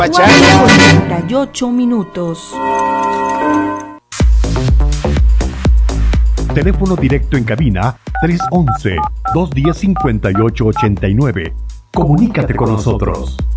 4:38. Teléfono directo en cabina 311-210-5889. Comunícate con nosotros.